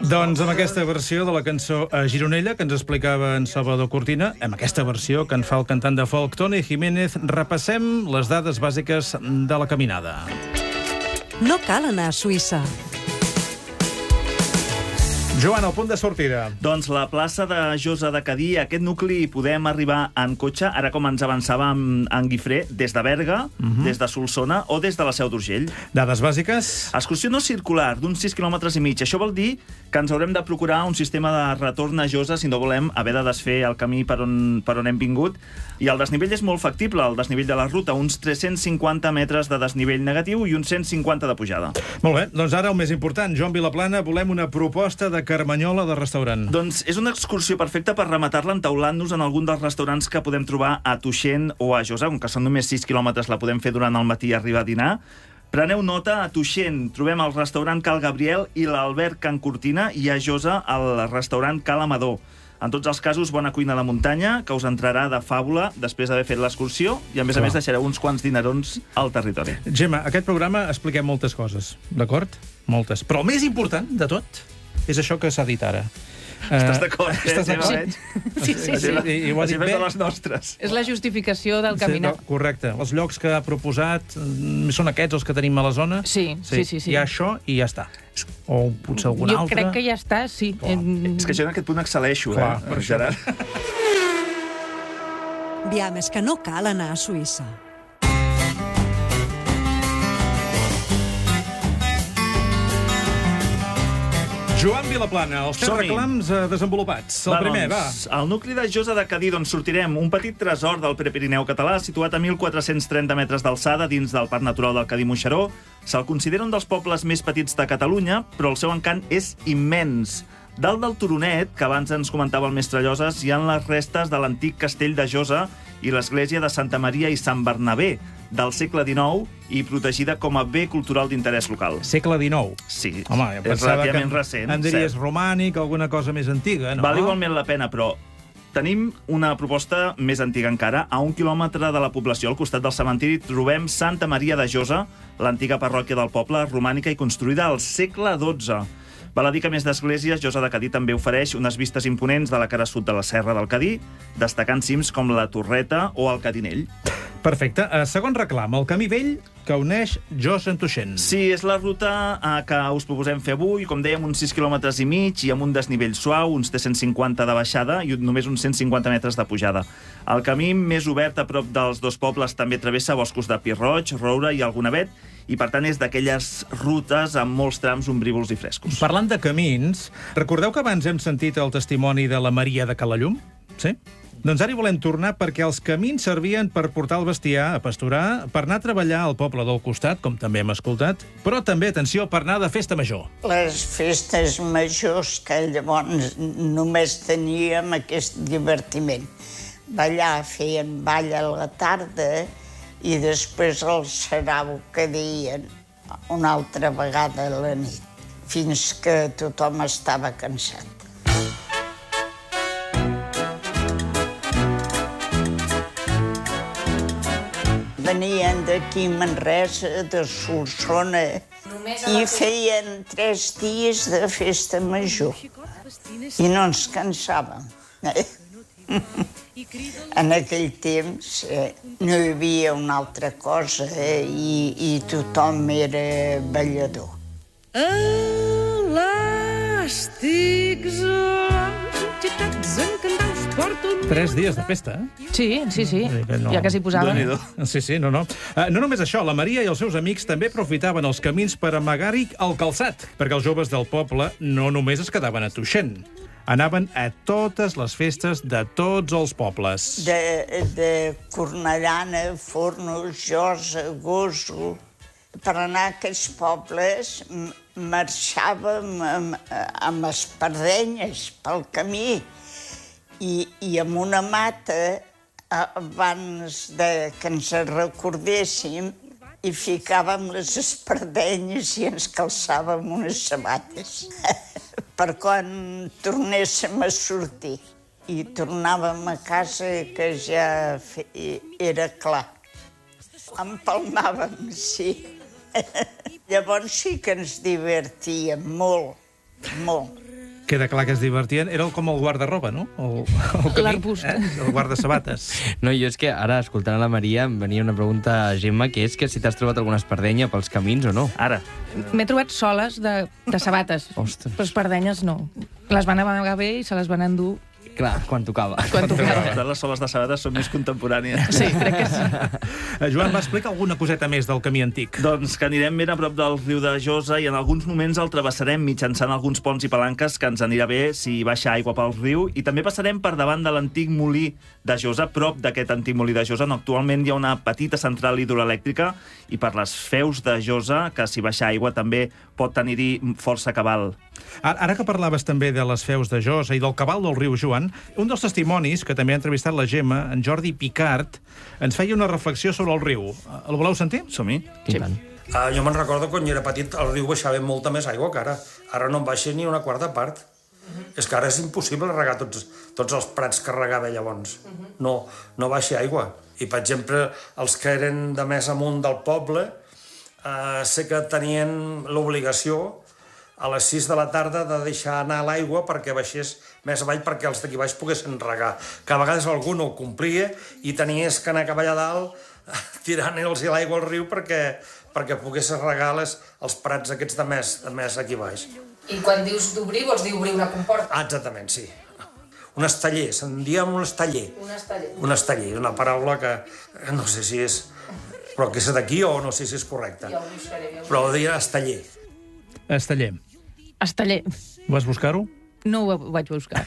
Doncs amb aquesta versió de la cançó a Gironella, que ens explicava en Salvador Cortina, amb aquesta versió que en fa el cantant de folk Toni Jiménez, repassem les dades bàsiques de la caminada. No cal anar a Suïssa. Joan, el punt de sortida. Doncs la plaça de Josa de Cadí, aquest nucli hi podem arribar en cotxe, ara com ens avançàvem en Guifré, des de Berga, des de Solsona o des de la Seu d'Urgell. Dades bàsiques. Excursió no circular d'uns 6,5 quilòmetres. Això vol dir que ens haurem de procurar un sistema de retorn a Josa si no volem haver de desfer el camí per on hem vingut. I el desnivell és molt factible, el desnivell de la ruta, uns 350 metres de desnivell negatiu i uns 150 de pujada. Molt bé, doncs ara el més important, Joan Vilaplana, volem una proposta de carmanyola de restaurant. Doncs és una excursió perfecta per rematar-la entaulant-nos en algun dels restaurants que podem trobar a Tuixén o a Josa, com que són només 6 quilòmetres, la podem fer durant el matí i arribar a dinar. Preneu nota, a Tuixén trobem el restaurant Cal Gabriel i l'Albert Can Cortina, i a Josa el restaurant Cal Amador. En tots els casos, bona cuina de muntanya, que us entrarà de fàbula després d'haver fet l'excursió, i a més deixareu uns quants dinerons al territori. Gemma, aquest programa expliquem moltes coses, d'acord? Moltes. Però el més important de tot és això que s'ha dit ara. Estàs d'acord? Estàs d'acord? Sí. I ho ha dit bé. de les nostres. És la justificació del caminar. Sí, correcte. Els llocs que ha proposat són aquests els que tenim a la zona? Sí. Hi ha això i ja està. O potser algun altre? Jo crec que ja està, sí. És que jo en aquest punt excel·leixo, Clar, per això. Gerard. Aviam, és que no cal anar a Suïssa. Joan Vilaplana, els 3 reclams desenvolupats. El primer, va. Al nucli de Josa de Cadí sortirem un petit tresor del Prepirineu català situat a 1.430 metres d'alçada dins del Parc Natural del Cadí-Moixeró. Se'l considera un dels pobles més petits de Catalunya, però el seu encant és immens. Dalt del turonet, que abans ens comentava el mestre Lloses, hi ha les restes de l'antic castell de Josa i l'església de Santa Maria i Sant Bernabé, del segle XIX i protegida com a bé cultural d'interès local. Segle XIX? Sí, home, és relativament recent. Em diries romànic, alguna cosa més antiga, no? Val igualment la pena, però tenim una proposta més antiga encara. A 1 quilòmetre de la població, al costat del cementiri, trobem Santa Maria de Josa, l'antiga parròquia del poble, romànica i construïda al segle XII. Val a dir que, a més d'esglésies, Josa de Cadí també ofereix unes vistes imponents de la cara sud de la Serra del Cadí, destacant cims com la Torreta o el Cadinell. Perfecte. Segon reclam, el camí vell que uneix Josa amb Tuixén. Sí, és la ruta que us proposem fer avui, com dèiem, uns 6,5 quilòmetres i amb un desnivell suau, uns 350 de baixada i només uns 150 metres de pujada. El camí més obert a prop dels dos pobles també travessa boscos de pi roig, roure i algun avet, i per tant és d'aquelles rutes amb molts trams ombrívols i frescos. Parlant de camins, recordeu que abans hem sentit el testimoni de la Maria de Calallum? Sí? Doncs ara hi volem tornar perquè els camins servien per portar el bestiar a pasturar, per anar a treballar al poble del costat, com també hem escoltat, però també, atenció, per anar de festa major. Les festes majors que llavors només teníem aquest divertiment. Ballar, feien ball a la tarda i després el sarau que deien una altra vegada a la nit, fins que tothom estava cansat. Venien d'aquí Manresa, de Solsona, i feien 3 dies de festa major. I no ens cansàvem. En aquell temps no hi havia una altra cosa i tothom era ballador. Elàstics, xiquets encantats porten... 3 dies de festa, eh? Sí. No. Ja que s'hi posaven. Sí, no. No només això, la Maria i els seus amics també aprofitaven els camins per amagar-hi el calçat, perquè els joves del poble no només es quedaven a Tuixén. Anaven a totes les festes de tots els pobles. De Cornellana, Fornos, Josa, Gósol. Per anar a aquests pobles marxàvem amb espardenyes pel camí i amb una mata abans que ens recordéssim i ficàvem les espardenyes i ens calçàvem unes sabates per quan tornéssim a sortir. I tornàvem a casa que ja era clar. Empalmàvem, sí. Llavors sí que ens divertíem molt, molt. Queda clar que es divertien. Era com el guarda-roba, no? El camí, L'arbust. El guarda-sabates. No, jo és que ara, escoltant la Maria, em venia una pregunta a Gemma, que és que si t'has trobat alguna espardenya pels camins o no. Ara. M'he trobat soles de sabates. Ostres. Però espardenyes no. Les van amagar bé i se les van endur Clar, quan tocava. quan tocava. Les soles de sabates són més contemporànies. Sí, crec que sí. Joan, va explicar alguna coseta més del camí antic. Doncs que anirem ben a prop del riu de Josa i en alguns moments el travessarem mitjançant alguns ponts i palanques que ens anirà bé si baixa aigua pel riu, i també passarem per davant de l'antic molí de Josa, prop d'aquest antic molí de Josa, on actualment hi ha una petita central hidroelèctrica, i per les feus de Josa, que si baixa aigua també pot tenir-hi força cabal. Ara que parlaves també de les feus de Josa i del cabal del riu Joan, un dels testimonis, que també ha entrevistat la Gemma, en Jordi Picart, ens feia una reflexió sobre el riu. El voleu sentir? Som-hi? I tant. Jo me'n recordo quan jo era petit el riu baixava molta més aigua que ara. Ara no en baixa ni una quarta part. És que ara és impossible regar tots els prats que regava llavors. No baixa aigua. I, per exemple, els que eren de més amunt del poble sé que tenien l'obligació a les 6 de la tarda de deixar anar l'aigua perquè baixés més avall perquè els d'aquí baix poguessin regar. Que a vegades algú no ho complia i tenies que anar cap allà dalt tirant-los l'aigua al riu perquè poguessis regar els prats aquests de més aquí baix. I quan dius d'obrir, vols dir obrir una comporta? Exactament, sí. Un estaller, se'n diem un estaller. Un estaller. Un estaller, una paraula que no sé si és... però que és d'aquí o no sé si és correcta. Ja ho buscaré. Però ho deia estaller. Estaller. Estaller. Vas buscar-ho? No ho vaig buscar.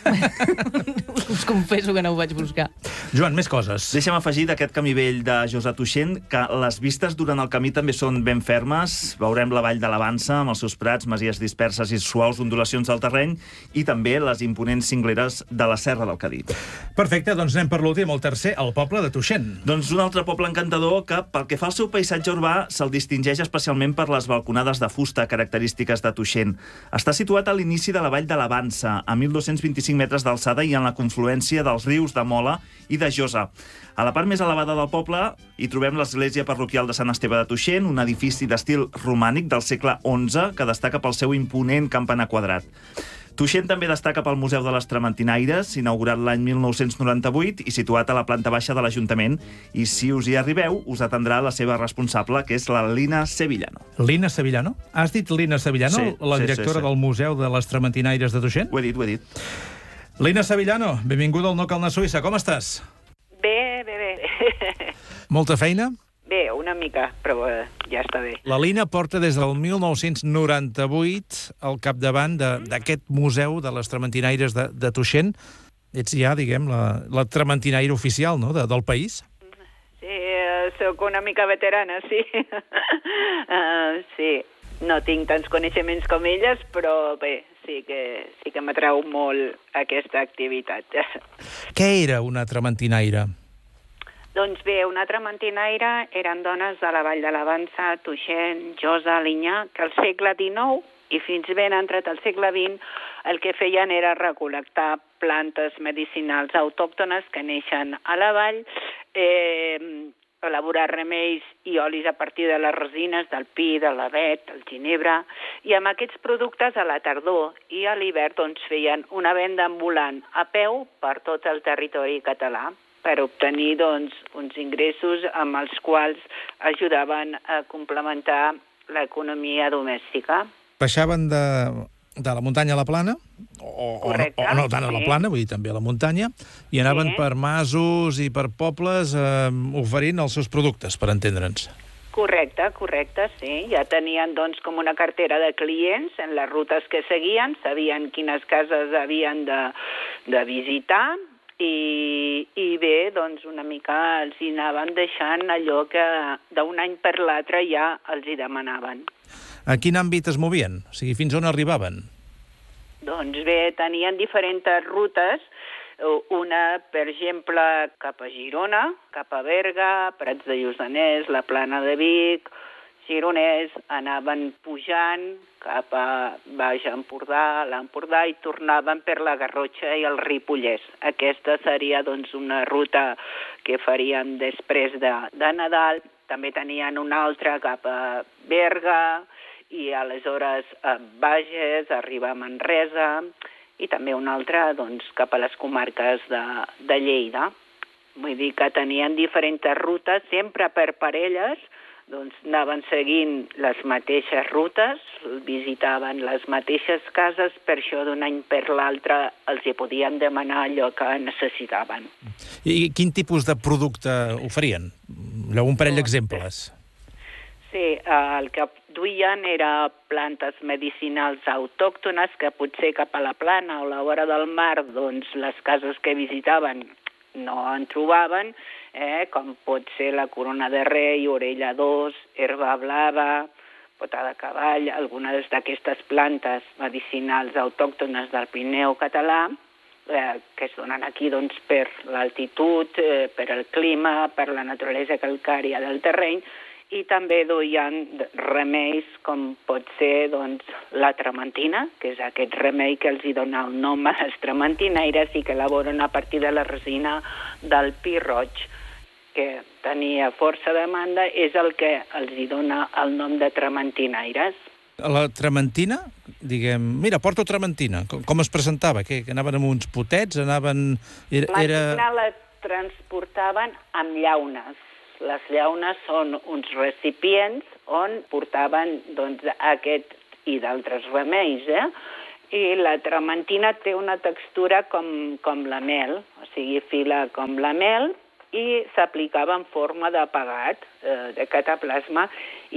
Us confesso que no ho vaig buscar. Joan, més coses. Deixa'm afegir d'aquest camí vell de Josa Tuixén que les vistes durant el camí també són ben fermes. Veurem la vall de l'Avança amb els seus prats, masies disperses i suaus ondulacions del terreny, i també les imponents cingleres de la Serra del Cadí. Perfecte, doncs anem per l'últim, el tercer, el poble de Tuixén. Doncs un altre poble encantador que, pel que fa al seu paisatge urbà, se'l distingeix especialment per les balconades de fusta característiques de Tuixén. Està situat a l'inici de la vall de l'Avança, a 1.225 metres d'alçada i en la confluència dels rius de Mola i de Josa. A la part més elevada del poble hi trobem l'església parroquial de Sant Esteve de Tuixén, un edifici d'estil romànic del segle XI que destaca pel seu imponent campanar quadrat. Tuixén també destaca pel Museu de les Trementinaires, inaugurat l'any 1998 i situat a la planta baixa de l'Ajuntament, i si us hi arribeu us atendrà la seva responsable, que és la Lina Sevillano. Lina Sevillano? Has dit Lina Sevillano, Sí, la sí, directora sí. del Museu de les Trementinaires de Tuixén? Ho he dit. Lina Sevillano, benvinguda al No Cal anar a Suïssa. Com estàs? Bé. Molta feina? Bé, una mica, però ja està bé. La Lina porta des del 1998 al capdavant d'aquest museu de les Trementinaires de Tuixén. Ets ja, diguem, la trementinaire oficial, no?, del país. Sí, sóc una mica veterana, sí. Sí, no tinc tants coneixements com elles, però bé, sí que m'atrau molt aquesta activitat. Què era una trementinaire? Doncs bé, una trementinaire eren dones de la Vall de l'Avança, Tuixén, Josa, Alinyà, que al segle XIX i fins ben entrat al segle XX el que feien era recol·lectar plantes medicinals autòctones que neixen a la vall, elaborar remeis i olis a partir de les resines del pi, de l'avet, del ginebre, i amb aquests productes a la tardor i a l'hivern doncs, feien una venda ambulant a peu per tot el territori català, per obtenir doncs, uns ingressos amb els quals ajudaven a complementar l'economia domèstica. Baixaven de la muntanya a la plana, o no tant a la plana, vull dir, també a la muntanya, i anaven per masos i per pobles oferint els seus productes, per entendre'ns. Correcte, sí. Ja tenien doncs, com una cartera de clients en les rutes que seguien, sabien quines cases havien de visitar, i bé, doncs una mica els hi anaven deixant allò que d'un any per l'altre ja els hi demanaven. A quin àmbit es movien? O sigui, fins on arribaven? Doncs bé, tenien diferents rutes, una, per exemple, cap a Girona, cap a Berga, Prats de Lluçanès, la Plana de Vic, Gironès, anaven pujant cap a Baix Empordà, l'Empordà, i tornaven per la Garrotxa i el Ripollès. Aquesta seria doncs, una ruta que faríem després de Nadal. També tenien una altra cap a Berga, i aleshores a Bages, arribar a Manresa, i també una altra doncs, cap a les comarques de Lleida. Vull dir que tenien diferents rutes, sempre per parelles, doncs anaven seguint les mateixes rutes, visitaven les mateixes cases, per això d'un any per l'altre els hi podien demanar allò que necessitaven. I quin tipus de producte oferien? Un parell d'exemples. Sí, el que duien era plantes medicinals autòctones que potser cap a la plana o a la vora del mar, doncs les cases que visitaven no en trobaven, com pot ser la corona de rei, orella d'os, herba blava, pota de cavall, algunes d'aquestes plantes medicinals autòctones del Pirineu català, que es donen aquí doncs, per l'altitud, per el clima, per la naturalesa calcària del terreny, i també duien remeis com pot ser doncs, la trementina, que és aquest remei que els hi dona el nom a les trementinaires i que elaboren a partir de la resina del pi roig, que tenia força demanda, és el que els hi dona el nom de trementinaires. La trementina, diguem... Mira, porto trementina. Com es presentava? Que anaven amb uns potets? La trementina la transportaven amb llaunes. Les llaunes són uns recipients on portaven doncs, aquest i d'altres remeis, I la trementina té una textura com la mel, o sigui, fila com la mel, i s'aplicava en forma de pegat, de cataplasma,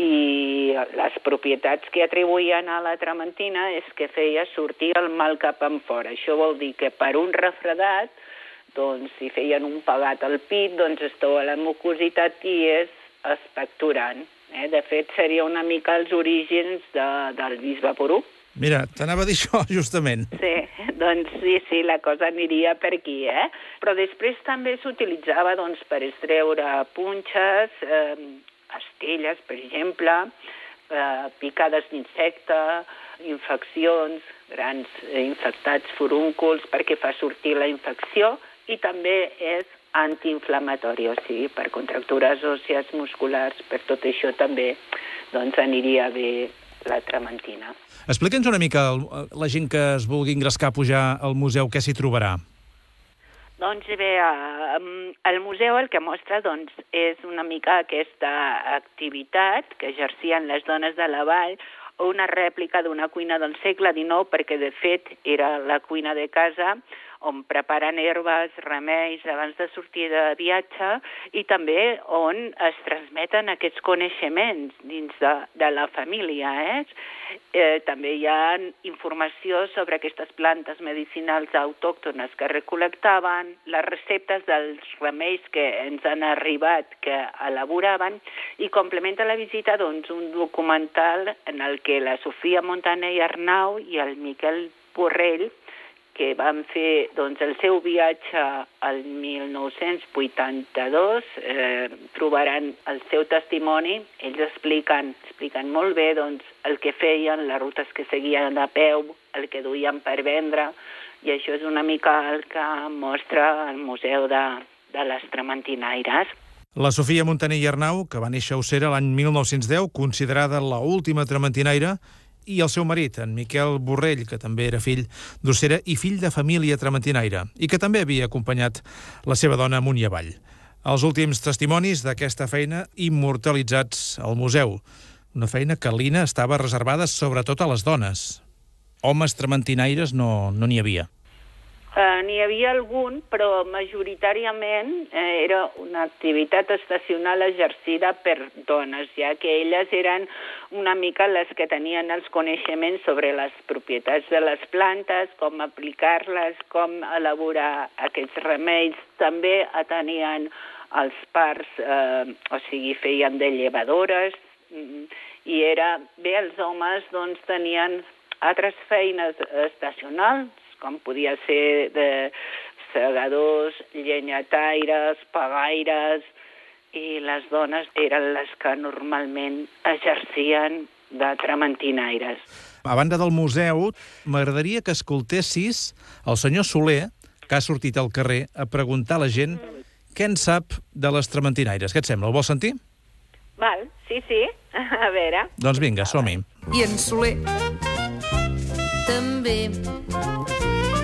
i les propietats que atribuïen a la trementina és que feia sortir el mal cap enfora. Això vol dir que per un refredat, doncs, si feien un pegat al pit, doncs es toa la mucositat i és expectorant. De fet, seria una mica els orígens del Bisvaporú. Mira, t'anava a dir això, justament. Sí, doncs sí, la cosa aniria per aquí, Però després també s'utilitzava doncs, per extreure punxes, estelles, per exemple, picades d'insecte, infeccions, grans infectats furúnculs perquè fa sortir la infecció, i també és antiinflamatori, o sigui, per contractures òssies, musculars, per tot això també doncs, aniria bé la trementina. Explica'ns una mica, la gent que es vulgui ingrescar a pujar al museu, què s'hi trobarà? Doncs bé, el museu el que mostra doncs, és una mica aquesta activitat que exercien les dones de la vall, una rèplica d'una cuina del segle XIX, perquè de fet era la cuina de casa on preparen herbes, remeis abans de sortir de viatge i també on es transmeten aquests coneixements dins de la família. També hi ha informació sobre aquestes plantes medicinals autòctones que recol·lectaven, les receptes dels remeis que ens han arribat que elaboraven i complementa la visita doncs, un documental en el que la Sofia Montaner i Arnau i el Miquel Borrell que van fer doncs, el seu viatge al 1982, trobaran el seu testimoni, ells expliquen molt bé doncs, el que feien, les rutes que seguien a peu, el que duien per vendre, i això és una mica el que mostra el Museu de les Trementinaires. La Sofia Montaner i Arnau, que va néixer a Ossera l'any 1910, considerada l'última trementinaire, i el seu marit, en Miquel Borrell, que també era fill d'Ossera i fill de família trementinaire, i que també havia acompanyat la seva dona amunt i avall. Els últims testimonis d'aquesta feina immortalitzats al museu. Una feina que l'Ina estava reservada sobretot a les dones. Homes trementinaires no n'hi havia. N'hi havia algun, però majoritàriament era una activitat estacional exercida per dones, ja que elles eren una mica les que tenien els coneixements sobre les propietats de les plantes, com aplicar-les, com elaborar aquests remeis. També tenien els parts, o sigui, feien de llevadores, i bé, els homes doncs, tenien altres feines estacionals, com podia ser de segadors, llenyataires, pagaires, i les dones eren les que normalment exercien de trementinaires. A banda del museu, m'agradaria que escoltessis el senyor Soler, que ha sortit al carrer a preguntar a la gent què en sap de les trementinaires. Què et sembla? Ho vols sentir? Val, sí, a veure. Doncs vinga, som-hi. I en Soler també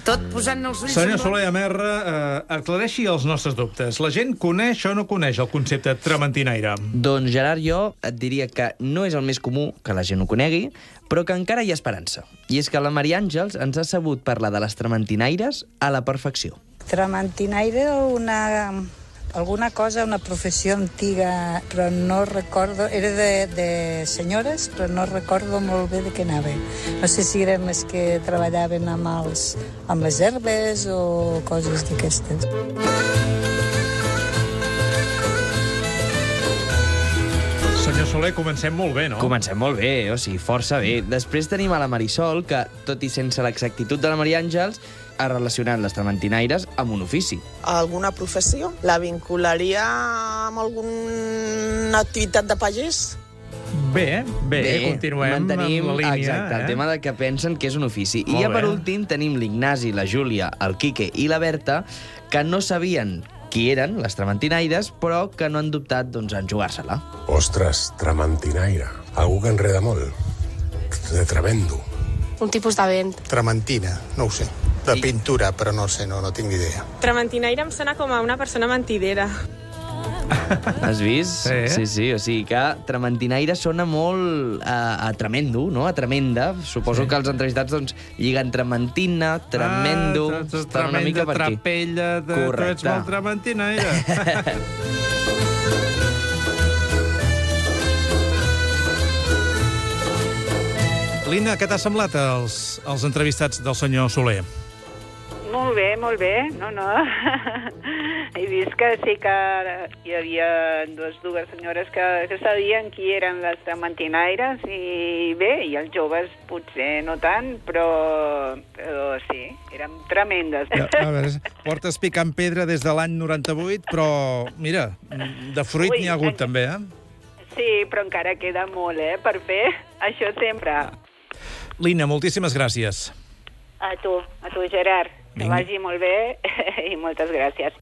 Tot posant els ulls... Senyor Soler Amerra, aclareixi els nostres dubtes. La gent coneix o no coneix el concepte trementinaire? Doncs, Gerard, jo et diria que no és el més comú que la gent ho conegui, però que encara hi ha esperança. I és que la Maria Àngels ens ha sabut parlar de les trementinaires a la perfecció. Trementinaire, alguna cosa, una professió antiga, però no recordo... Era de senyores, però no recordo molt bé de què anava. No sé si eren les que treballaven amb les herbes o coses d'aquestes. Senyor Soler, comencem molt bé, no? Comencem molt bé, o sigui, força bé. Després tenim a la Marisol, que, tot i sense l'exactitud de la Maria Àngels, ha relacionat les trementinaires amb un ofici. Alguna professió? La vincularia amb alguna activitat de pagès? Bé, continuem mantenim, amb la línia. Exacte, el tema de que pensen que és un ofici. I ja per últim tenim l'Ignasi, la Júlia, el Quique i la Berta, que no sabien qui eren les trementinaires, però que no han dubtat en jugar-se-la. Ostres, trementinaire. Algú que enreda molt. De tremendo. Un tipus de vent. Trementina, no ho sé. De pintura, però no sé, no tinc ni idea. Trementinaire em sona com a una persona mentidera. Has vist? Sí. O sigui que trementinaire sona molt a tremendo, no? A tremenda. Suposo que els entrevistats lliguen trementina, tremendo... Estan una mica per aquí. Trapella, tu ets molt trementinaire. Lina, què t'ha semblat els entrevistats del senyor Soler? Molt bé, molt bé. No. He vist que sí que hi havia dues senyores que sabien qui eren les trementinaires i bé, i els joves potser no tant, però sí, eren tremendes. A veure, portes picant pedra des de l'any 98, però mira, de fruit n'hi ha hagut també, Sí, però encara queda molt, per fer això sempre. Lina, moltíssimes gràcies. A tu, Gerard. Que vagi molt bé i moltes gràcies.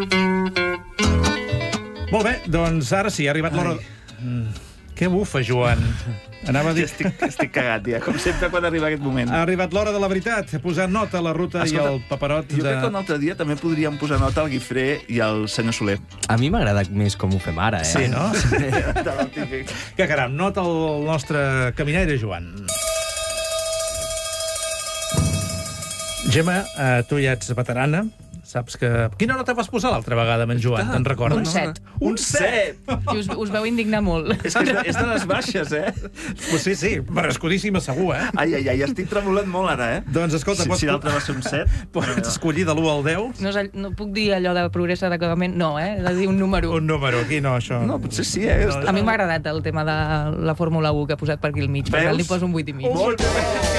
Molt bé, doncs ara sí, ha arribat l'hora... Que bufa, Joan. Anava a dir... Estic cagat, ja, com sempre quan arriba aquest moment. Ha arribat l'hora de la veritat, posar nota a la ruta i al paperot. Jo crec que un altre dia també podríem posar nota al Guifré i al senyor Soler. A mi m'agrada més com ho fem ara, Sí, no? Que caram, nota al nostre caminaire Joan. Gemma, tu ja ets veterana, saps que... Quina nota vas posar l'altra vegada amb en Joan, te'n recordes? Un 7. Un 7! I us veu indignar molt. És de les baixes, Pues sí, merescudíssima segur, Ai, estic tremolant molt ara, Doncs escolta, si l'altre va ser un 7... Pots escollir de l'1 al 10? No puc dir allò de progrés adequadament, no, he de dir un número. Un número, aquí no, això. No, potser sí, A mi m'ha agradat el tema de la Fórmula 1 que ha posat per aquí al mig, per tant li poso un 8,5. Molt bé!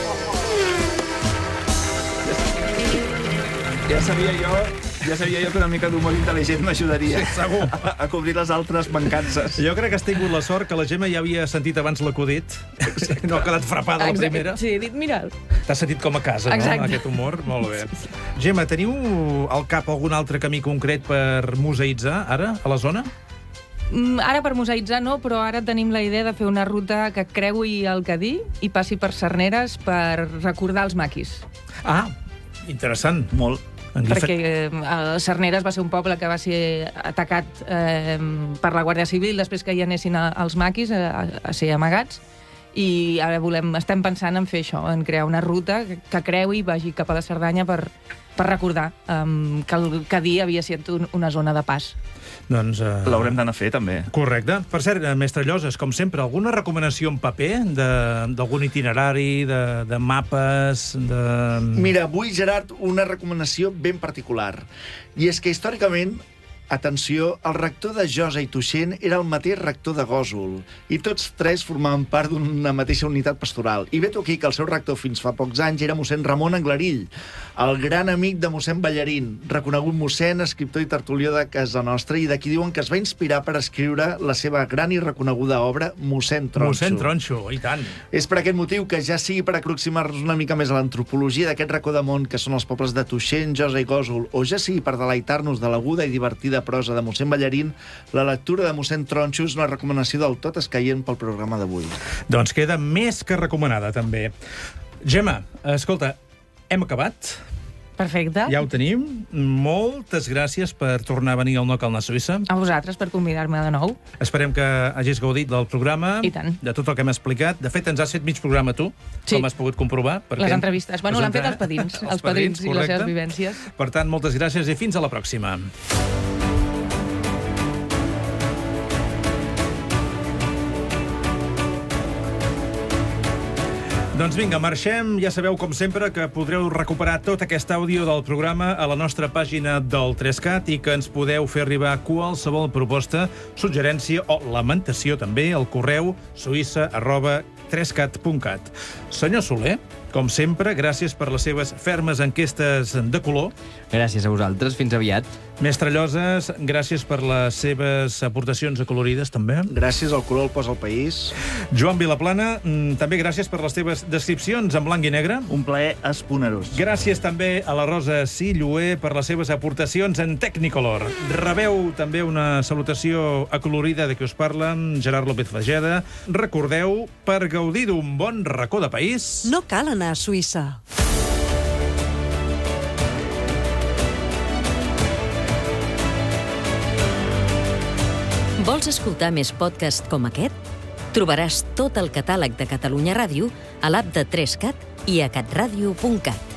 Ja sabia jo que una mica d'humor intel·ligent m'ajudaria a cobrir les altres mancances. Jo crec que has tingut la sort que la Gemma ja havia sentit abans l'acudit. No ha quedat frapada la primera. Sí, he dit, mira'l. T'has sentit com a casa, no? Aquest humor. Molt bé. Gemma, teniu al cap algun altre camí concret per museïtzar, ara, a la zona? Ara per museïtzar no, però ara tenim la idea de fer una ruta que creui el Cadí i passi per Cerneres per recordar els maquis. Ah, interessant. Molt. Perquè Cerneres va ser un poble que va ser atacat per la Guàrdia Civil després que hi anessin els maquis a ser amagats, i ara estem pensant en fer això, en crear una ruta que creui i vagi cap a la Cerdanya per recordar que el Cadí havia estat una zona de pas. Doncs l'haurem d'anar a fer, també. Correcte. Per cert, mestre Lloses, com sempre, alguna recomanació en paper d'algun itinerari, de mapes, de... Mira, avui, Gerard, una recomanació ben particular. I és que, històricament, atenció, el rector de Josa i Tuixén era el mateix rector de Gósol, i tots tres formaven part d'una mateixa unitat pastoral. I vet aquí que el seu rector fins fa pocs anys era mossèn Ramon Anglarill, el gran amic de mossèn Ballarín, reconegut mossèn, escriptor i tertulió de casa nostra, i d'aquí diuen que es va inspirar per escriure la seva gran i reconeguda obra Mossèn Tronxo. Mossèn Tronxo, i tant. És per aquest motiu que, ja sigui per aproximar-nos una mica més a l'antropologia d'aquest racó de món que són els pobles de Tuixén, Josa i Gósol, o ja sigui per deleitar-nos de l'aguda i divertida prosa de mossèn Ballarín, la lectura de mossèn Tronxo és una recomanació del tot escaient pel programa d'avui. Doncs queda més que recomanada, també. Gemma, escolta, hem acabat? Perfecte. Ja ho tenim. Moltes gràcies per tornar a venir al No Cal anar a Suïssa. A vosaltres per convidar-me de nou. Esperem que hagis gaudit del programa. I tant. De tot el que hem explicat. De fet, ens has fet mig programa tu, com has pogut comprovar. Les entrevistes. Bueno, l'han fet els padrins. Els padrins i les seves vivències. Per tant, moltes gràcies i fins a la pròxima. Doncs vinga, marxem. Ja sabeu, com sempre, que podreu recuperar tot aquest àudio del programa a la nostra pàgina del 3CAT i que ens podeu fer arribar qualsevol proposta, suggerència o lamentació també al correu suïssa@3cat.cat. Senyor Soler, com sempre, gràcies per les seves fermes enquestes de color. Gràcies a vosaltres. Fins aviat. Mestre Lloses, gràcies per les seves aportacions acolorides, també. Gràcies, el color el posa al país. Joan Vilaplana, també gràcies per les teves descripcions en blanc i negre. Un plaer esponerós. Gràcies també a la Rosa Silloé per les seves aportacions en Technicolor. Rebeu també una salutació acolorida de qui us parla, Gerard López Fageda. Recordeu, per gaudir d'un bon racó de país... No cal anar a Suïssa. Vols escoltar més podcasts com aquest? Trobaràs tot el catàleg de Catalunya Ràdio a l'app de 3CAT i a catradio.cat.